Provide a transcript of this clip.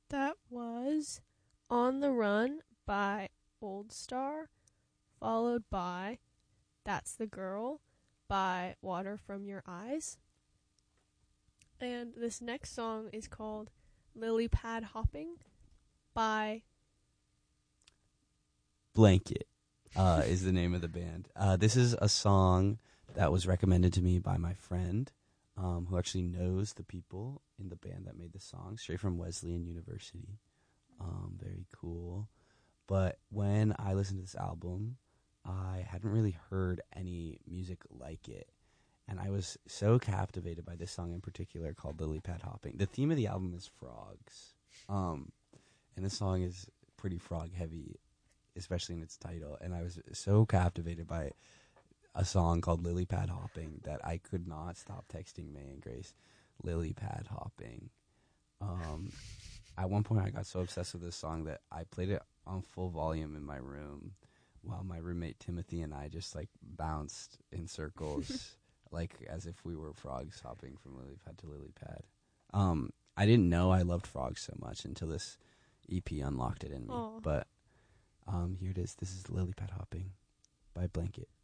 That was On the Run by Old Star, followed by That's the Girl by Water from Your Eyes. And this next song is called Lily Pad Hopping by Blanket is the name of the band. This is a song that was recommended to me by my friend who actually knows the people in the band that made the song, straight from Wesleyan University. Very cool. But when I listened to this album, I hadn't really heard any music like it. And I was so captivated by this song in particular called Lily Pad Hopping. The theme of the album is frogs. And this song is pretty frog heavy, especially in its title. And I was so captivated by a song called Lily Pad Hopping that I could not stop texting May and Grace, Lily Pad Hopping. At one point, I got so obsessed with this song that I played it on full volume in my room while my roommate Timothy and I just like bounced in circles, like as if we were frogs hopping from lily pad to lily pad. I didn't know I loved frogs so much until this EP unlocked it in me. Aw. But here it is. This is Lily Pad Hopping by Blanket.